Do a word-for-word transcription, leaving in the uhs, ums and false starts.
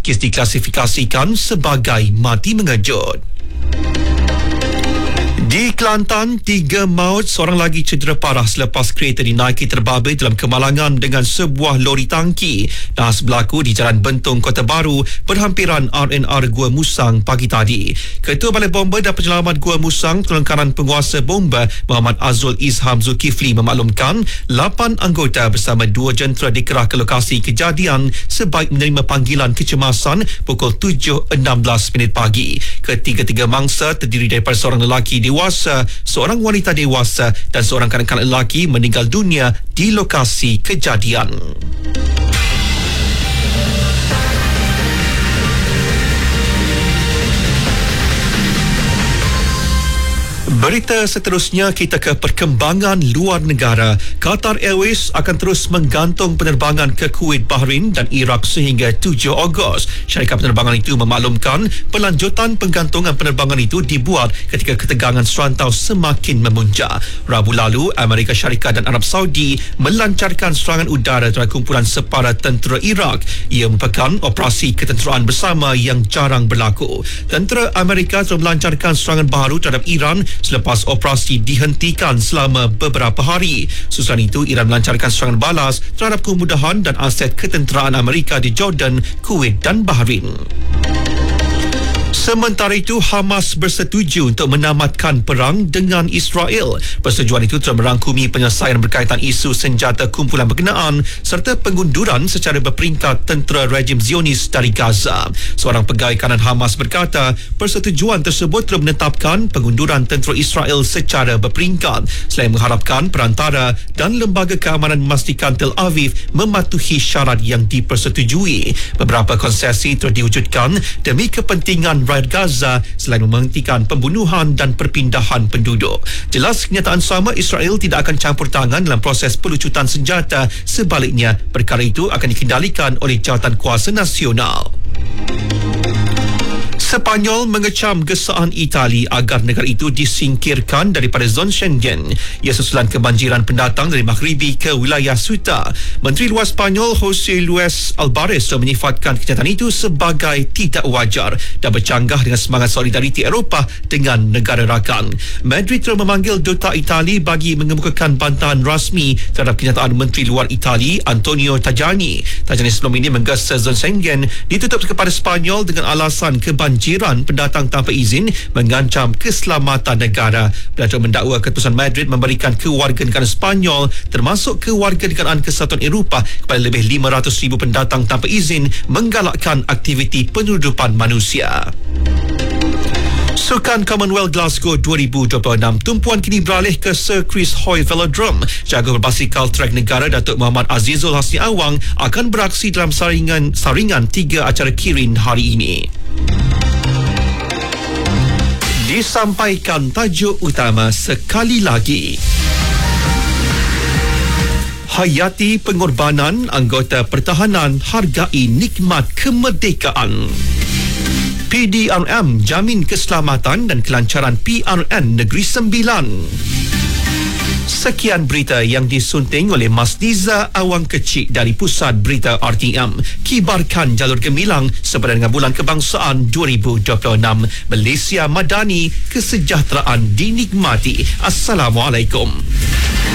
kes diklasifikasikan sebagai mati mengejut. Di Kelantan, tiga maut, seorang lagi cedera parah selepas kereta dinaiki terbabit dalam kemalangan dengan sebuah lori tangki. Nahas berlaku di Jalan Bentong, Kota Baru, berhampiran R and R Gua Musang pagi tadi. Ketua Balai Bomba dan Penyelamat Gua Musang, Kelengkaran Penguasa Bomba Muhammad Azul Izham Zulkifli memaklumkan lapan anggota bersama dua jentera dikerah ke lokasi kejadian sebaik menerima panggilan kecemasan pukul tujuh enam belas minit pagi. Ketiga-tiga mangsa terdiri daripada seorang lelaki dewasa, seorang wanita dewasa dan seorang kanak-kanak lelaki meninggal dunia di lokasi kejadian. Berita seterusnya, kita ke perkembangan luar negara. Qatar Airways akan terus menggantung penerbangan ke Kuwait, Bahrain dan Iraq sehingga tujuh Ogos. Syarikat penerbangan itu memaklumkan pelanjutan penggantungan penerbangan itu dibuat ketika ketegangan serantau semakin memuncak. Rabu lalu, Amerika Syarikat dan Arab Saudi melancarkan serangan udara terhadap kumpulan separa tentera Iraq. Ia merupakan operasi ketenteraan bersama yang jarang berlaku. Tentera Amerika telah melancarkan serangan baru terhadap Iran selepas operasi dihentikan selama beberapa hari. Susulan itu, Iran melancarkan serangan balas terhadap kemudahan dan aset ketenteraan Amerika di Jordan, Kuwait dan Bahrain. Sementara itu, Hamas bersetuju untuk menamatkan perang dengan Israel. Persetujuan itu telah merangkumi penyelesaian berkaitan isu senjata kumpulan berkenaan serta pengunduran secara berperingkat tentera rejim Zionis dari Gaza. Seorang pegawai kanan Hamas berkata, persetujuan tersebut telah menetapkan pengunduran tentera Israel secara berperingkat selain mengharapkan perantara dan lembaga keamanan memastikan Tel Aviv mematuhi syarat yang dipersetujui. Beberapa konsesi telah diwujudkan demi kepentingan rakyat Gaza selain menghentikan pembunuhan dan perpindahan penduduk. Jelas kenyataan sama, Israel tidak akan campur tangan dalam proses pelucutan senjata. Sebaliknya, perkara itu akan dikendalikan oleh Jawatan Kuasa Nasional. Sepanyol mengecam gesaan Itali agar negara itu disingkirkan daripada zon Schengen. Ia susulan kebanjiran pendatang dari Maghribi ke wilayah Ceuta. Menteri Luar Sepanyol Jose Luis Alvarez telah menyifatkan kenyataan itu sebagai tidak wajar dan bercanggah dengan semangat solidariti Eropah dengan negara rakan. Madrid telah memanggil Duta Itali bagi mengemukakan bantahan rasmi terhadap kenyataan Menteri Luar Itali Antonio Tajani. Tajani sebelum ini menggesa zon Schengen ditutup kepada Sepanyol dengan alasan kebanjiran Jiran pendatang tanpa izin mengancam keselamatan negara. Pelajar mendakwa keputusan Madrid memberikan kewarganegaraan Sepanyol termasuk kewarganegaraan Kesatuan Eropah kepada lebih lima ratus ribu pendatang tanpa izin menggalakkan aktiviti penyeludupan manusia. Sukan Commonwealth Glasgow dua ribu dua puluh enam, tumpuan kini beralih ke Sir Chris Hoy Velodrome. Jago berbasikal trek negara Datuk Muhammad Azizul Hasni Awang akan beraksi dalam saringan saringan tiga acara Kirin hari ini. Disampaikan tajuk utama sekali lagi. Hayati pengorbanan anggota pertahanan, hargai nikmat kemerdekaan. P D R M jamin keselamatan dan kelancaran P R N Negeri Sembilan. Sekian berita yang disunting oleh Mas Niza Awang Kecik dari Pusat Berita R T M. Kibarkan jalur gemilang sepadan dengan Bulan Kebangsaan dua ribu dua puluh enam. Malaysia Madani, kesejahteraan dinikmati. Assalamualaikum.